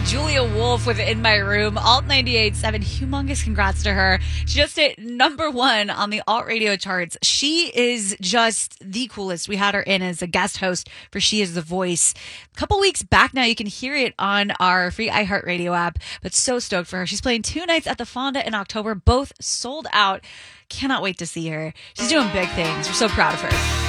Julia Wolf with In My Room, Alt 98.7. Humongous congrats to her. She just hit #1 on the alt radio charts. She is just the coolest. We had her in as a guest host for She Is the Voice a couple weeks back now. You can hear it on our free iHeartRadio app, but so stoked for her. She's playing 2 nights at the Fonda in October, both sold out. Cannot wait to see her. She's doing big things. We're so proud of her.